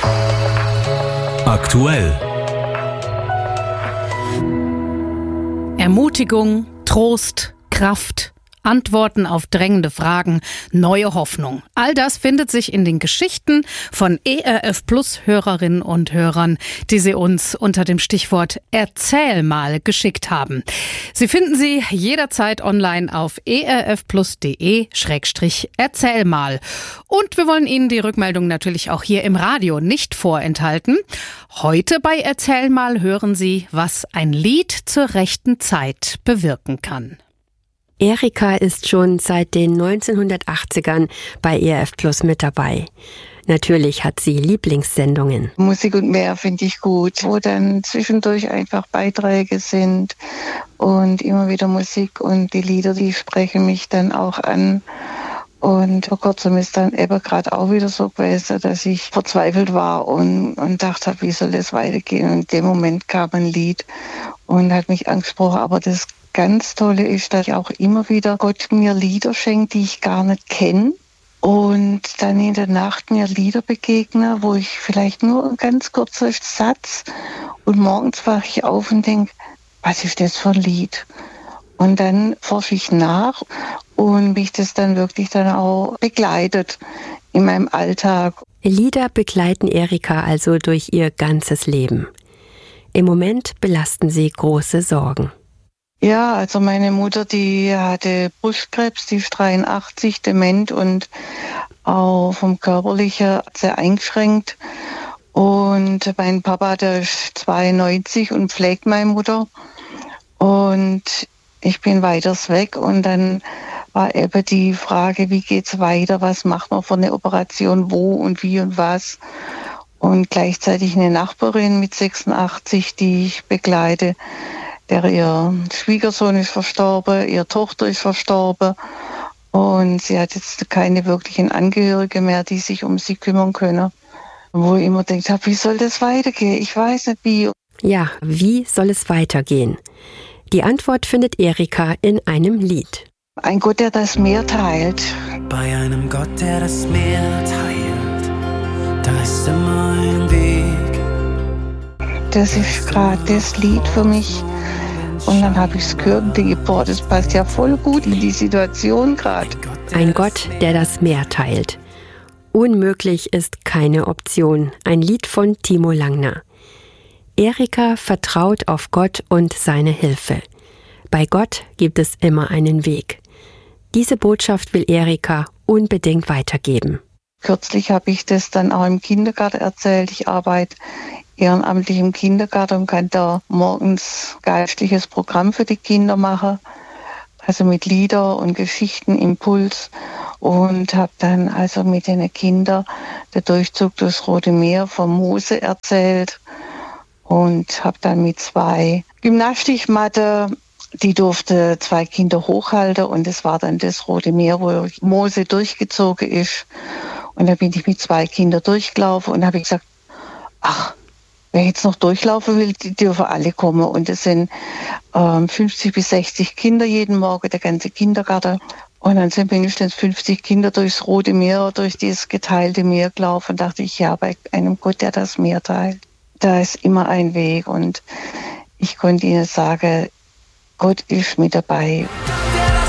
Aktuell. Ermutigung, Trost, Kraft, Antworten auf drängende Fragen, neue Hoffnung. All das findet sich in den Geschichten von ERF Plus Hörerinnen und Hörern, die sie uns unter dem Stichwort Erzähl mal geschickt haben. Sie finden sie jederzeit online auf erfplus.de/erzähl mal. Und wir wollen Ihnen die Rückmeldung natürlich auch hier im Radio nicht vorenthalten. Heute bei Erzähl mal hören Sie, was ein Lied zur rechten Zeit bewirken kann. Erika ist schon seit den 1980ern bei ERF Plus mit dabei. Natürlich hat sie Lieblingssendungen. Musik und mehr finde ich gut, wo dann zwischendurch einfach Beiträge sind und immer wieder Musik und die Lieder, die sprechen mich dann auch an. Und vor kurzem ist dann eben gerade auch wieder so gewesen, dass ich verzweifelt war und dachte, wie soll das weitergehen? Und in dem Moment kam ein Lied und hat mich angesprochen, aber das ganz Tolle ist, dass auch immer wieder Gott mir Lieder schenkt, die ich gar nicht kenne. Und dann in der Nacht mir Lieder begegne, wo ich vielleicht nur ein ganz kurzer Satz und morgens wache ich auf und denke, was ist das für ein Lied? Und dann forsche ich nach und mich das dann wirklich dann auch begleitet in meinem Alltag. Lieder begleiten Erika also durch ihr ganzes Leben. Im Moment belasten sie große Sorgen. Ja, also meine Mutter, die hatte Brustkrebs, die ist 83, dement und auch vom Körperlichen sehr eingeschränkt. Und mein Papa, der ist 92 und pflegt meine Mutter. Und ich bin weiters weg und dann war eben die Frage, wie geht's weiter, was macht man für eine Operation, wo und wie und was. Und gleichzeitig eine Nachbarin mit 86, die ich begleite, ihr Schwiegersohn ist verstorben, ihre Tochter ist verstorben und sie hat jetzt keine wirklichen Angehörige mehr, die sich um sie kümmern können. Wo ich immer denke, wie soll das weitergehen? Ich weiß nicht wie. Ja, wie soll es weitergehen? Die Antwort findet Erika in einem Lied. Ein Gott, der das Meer teilt. Bei einem Gott, der das Meer teilt, da ist immer ein Weg. Das ist gerade das Lied für mich. Und dann habe ich es gehört und denke, boah, das passt ja voll gut in die Situation gerade. Ein Gott, der das Meer teilt. Unmöglich ist keine Option. Ein Lied von Timo Langner. Erika vertraut auf Gott und seine Hilfe. Bei Gott gibt es immer einen Weg. Diese Botschaft will Erika unbedingt weitergeben. Kürzlich habe ich das dann auch im Kindergarten erzählt. Ich arbeite ehrenamtlich im Kindergarten und kann da morgens geistliches Programm für die Kinder machen. Also mit Lieder und Geschichten, Impuls. Und habe dann also mit den Kindern den Durchzug durchs Rote Meer von Mose erzählt. Und habe dann mit 2 Gymnastikmatten, die durfte 2 Kinder hochhalten. Und das war dann das Rote Meer, wo Mose durchgezogen ist. Und da bin ich mit 2 Kindern durchgelaufen und habe gesagt, ach, wer jetzt noch durchlaufen will, die dürfen alle kommen. Und es sind 50 bis 60 Kinder jeden Morgen, der ganze Kindergarten. Und dann sind mindestens 50 Kinder durchs Rote Meer, durch dieses geteilte Meer gelaufen. Und dachte ich, ja, bei einem Gott, der das Meer teilt, da ist immer ein Weg. Und ich konnte ihnen sagen, Gott ist mit dabei.